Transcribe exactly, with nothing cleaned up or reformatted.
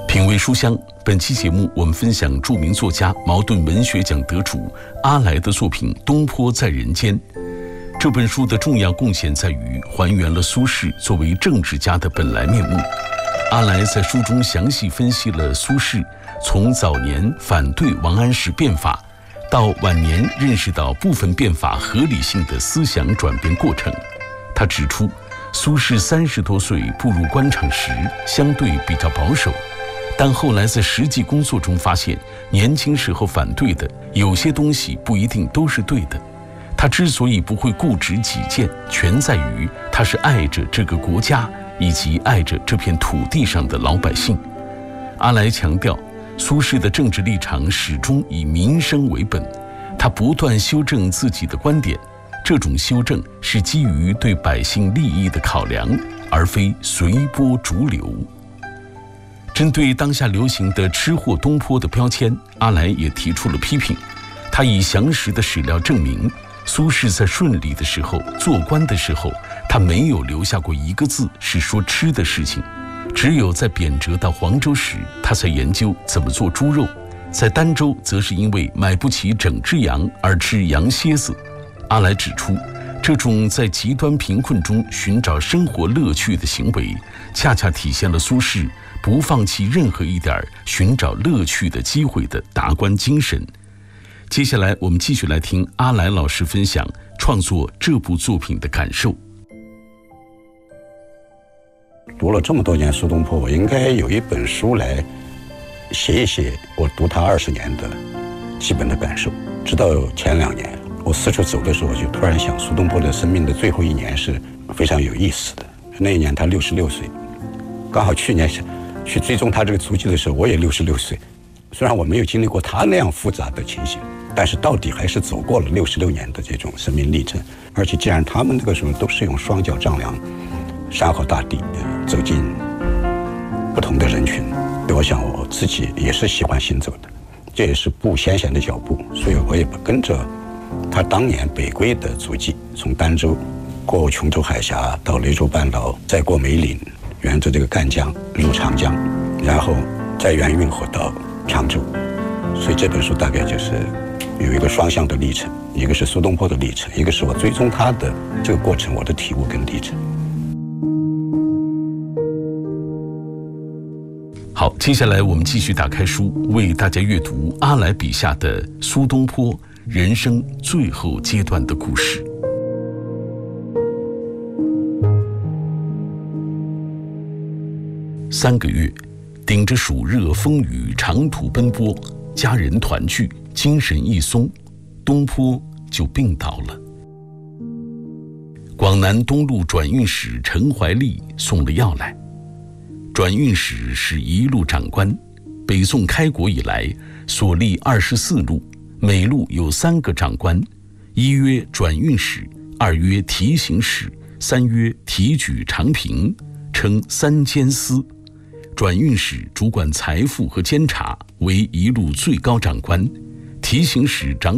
品味书香，本期节目我们分享著名作家、茅盾文学奖得主阿来的作品《东坡在人间》。这本书的重要贡献在于还原了苏轼作为政治家的本来面目。阿来在书中详细分析了苏轼从早年反对王安石变法，到晚年认识到部分变法合理性的思想转变过程。他指出，苏轼三十多岁步入官场时相对比较保守，但后来在实际工作中发现，年轻时候反对的有些东西不一定都是对的。他之所以不会固执己见，全在于他是爱着这个国家以及爱着这片土地上的老百姓。阿来强调，苏轼的政治立场始终以民生为本，他不断修正自己的观点，这种修正是基于对百姓利益的考量，而非随波逐流。针对当下流行的吃货东坡的标签，阿来也提出了批评。他以详实的史料证明，苏轼在顺利的时候，做官的时候，他没有留下过一个字是说吃的事情，只有在贬谪到黄州时，他才研究怎么做猪肉，在儋州则是因为买不起整只羊而吃羊蝎子。阿来指出，这种在极端贫困中寻找生活乐趣的行为，恰恰体现了苏轼不放弃任何一点寻找乐趣的机会的达观精神。接下来我们继续来听阿来老师分享创作这部作品的感受。 读了这么多年苏东坡，我应该有一本书来写一写我读他二十年的基本的感受。直到前两年我四处走的时候，就突然想，苏东坡的生命的最后一年是非常有意思的。那一年他六十六岁，刚好去年去追踪他这个足迹的时候，我也六十六岁。虽然我没有经历过他那样复杂的情形，但是到底还是走过了六十六年的这种生命历程。而且既然他们那个时候都是用双脚丈量山河大地，走进不同的人群，我想我自己也是喜欢行走的，这也是步先贤的脚步，所以我也跟着他当年北归的足迹，从儋州过琼州海峡到雷州半岛，再过梅岭，沿着这个赣江入长江，然后再沿运河到常州。所以这本书大概就是有一个双向的历程，一个是苏东坡的历程，一个是我追踪他的这个过程，我的体悟跟历程。 好，接下来我们继续打开书，为大家阅读阿来笔下的苏东坡人生最后阶段的故事。三个月，顶着暑热风雨长途奔波，家人团聚，精神一松，东坡就病倒了。广南东路转运使陈怀利送了药来。转运使是一路长官，北宋开国以来所立二十四路，每路有三个长官，一曰转运使，二曰提刑使，三曰提举长平，称三监司。转运使主管财富和监察，为一路最高长官；提刑使掌